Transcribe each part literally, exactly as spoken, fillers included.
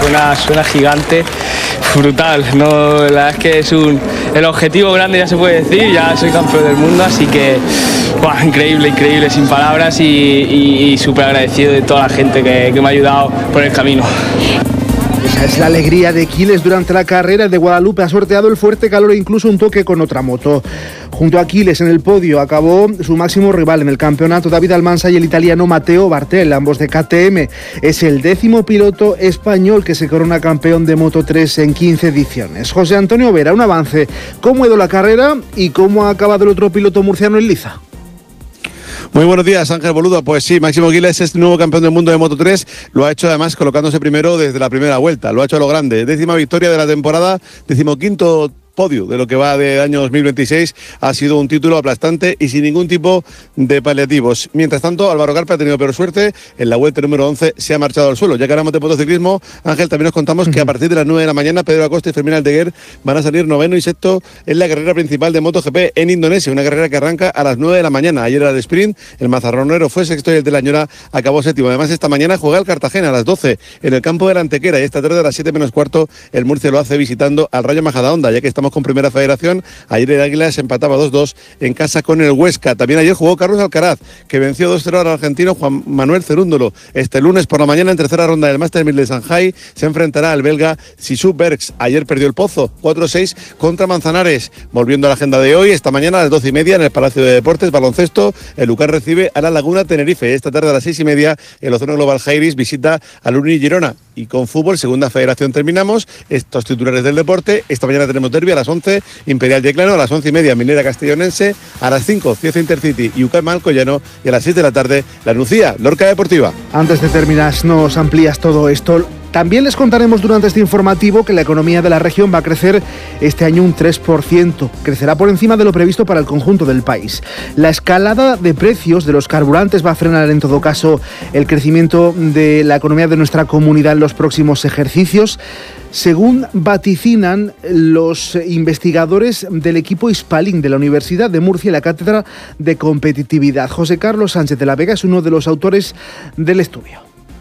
suena, suena gigante, brutal, ¿no? La verdad es que es un, el objetivo grande, ya se puede decir, ya soy campeón del mundo, así que buah, increíble, increíble, sin palabras y, y, y súper agradecido de toda la gente que, que me ha ayudado por el camino. Esa es la alegría de Quiles durante la carrera. De Guadalupe ha sorteado el fuerte calor e incluso un toque con otra moto. Junto a Quiles en el podio acabó su máximo rival en el campeonato, David Almansa, y el italiano Matteo Bartel, ambos de K T M. Es el décimo piloto español que se corona campeón de Moto tres en quince ediciones. José Antonio Vera, un avance. ¿Cómo ha ido la carrera y cómo ha acabado el otro piloto murciano en liza? Muy buenos días, Ángel Boludo. Pues sí, Máximo Quiles es nuevo campeón del mundo de Moto tres. Lo ha hecho además colocándose primero desde la primera vuelta. Lo ha hecho a lo grande. Décima victoria de la temporada, decimoquinto podio de lo que va de año dos mil veintiséis. Ha sido un título aplastante y sin ningún tipo de paliativos. Mientras tanto, Álvaro Carpe ha tenido peor suerte. En la vuelta número once se ha marchado al suelo. Ya que hablamos de motociclismo, Ángel, también nos contamos que a partir de las nueve de la mañana Pedro Acosta y Fermín Aldeguer van a salir noveno y sexto en la carrera principal de MotoGP en Indonesia, una carrera que arranca a las nueve de la mañana. Ayer era de sprint, el mazarronero fue sexto y el de la Ñora acabó séptimo. Además, esta mañana juega el Cartagena a las doce en el campo de la Antequera, y esta tarde a las siete menos cuarto el Murcia lo hace visitando al Rayo Majadahonda, ya que estamos con Primera Federación. Ayer el Águila se empataba dos dos en casa con el Huesca. También ayer jugó Carlos Alcaraz, que venció dos cero al argentino Juan Manuel Cerúndolo. Este lunes por la mañana, en tercera ronda del Master mil de Shanghai, se enfrentará al belga Sisu Bergs. Ayer perdió el Pozo, cuatro seis contra Manzanares. Volviendo a la agenda de hoy, esta mañana a las doce y media en el Palacio de Deportes, baloncesto, el Lucar recibe a la Laguna Tenerife. Esta tarde a las seis y media, el Ozono Global Jairis visita al Uni Girona. Y con fútbol, Segunda Federación, terminamos. Estos titulares del deporte. Esta mañana tenemos derbi a las once, Imperial Yeclano, a las once y media, Minera Castellonense, a las cinco, Cieza Intercity y U C A M Alcoyano, y a las seis de la tarde, La Nucía, Lorca Deportiva. Antes de terminar, nos amplías todo esto. También les contaremos durante este informativo que la economía de la región va a crecer este año un tres por ciento. Crecerá por encima de lo previsto para el conjunto del país. La escalada de precios de los carburantes va a frenar en todo caso el crecimiento de la economía de nuestra comunidad en los próximos ejercicios, según vaticinan los investigadores del equipo Hispalink de la Universidad de Murcia y la Cátedra de Competitividad. José Carlos Sánchez de la Vega es uno de los autores del estudio.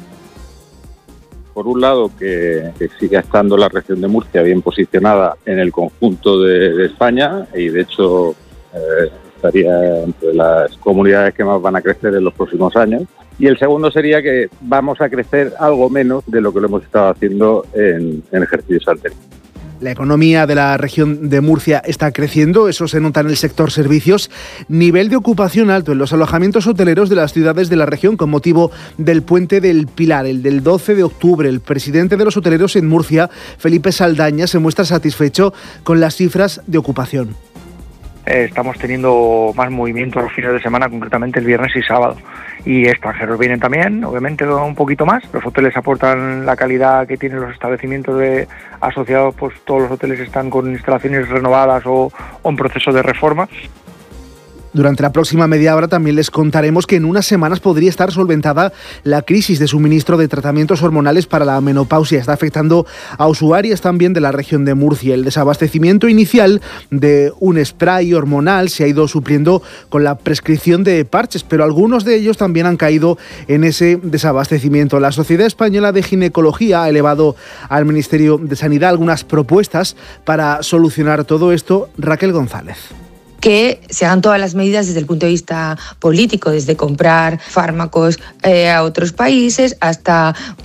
Por un lado, que, que siga estando la región de Murcia bien posicionada en el conjunto de, de España, y de hecho eh, estaría entre las comunidades que más van a crecer en los próximos años. Y el segundo sería que vamos a crecer algo menos de lo que lo hemos estado haciendo en, en ejercicios anteriores. La economía de la región de Murcia está creciendo, eso se nota en el sector servicios. Nivel de ocupación alto en los alojamientos hoteleros de las ciudades de la región con motivo del Puente del Pilar, el del doce de octubre. El presidente de los hoteleros en Murcia, Felipe Saldaña, se muestra satisfecho con las cifras de ocupación. Estamos teniendo más movimiento los fines de semana, concretamente el viernes y sábado. Y extranjeros vienen también, obviamente un poquito más. Los hoteles aportan la calidad que tienen los establecimientos de asociados, pues todos los hoteles están con instalaciones renovadas o, o en proceso de reforma. Durante la próxima media hora también les contaremos que en unas semanas podría estar solventada la crisis de suministro de tratamientos hormonales para la menopausia. Está afectando a usuarias también de la región de Murcia. El desabastecimiento inicial de un spray hormonal se ha ido supliendo con la prescripción de parches, pero algunos de ellos también han caído en ese desabastecimiento. La Sociedad Española de Ginecología ha elevado al Ministerio de Sanidad algunas propuestas para solucionar todo esto. Raquel González. Que se hagan todas las medidas desde el punto de vista político, desde comprar fármacos eh, a otros países hasta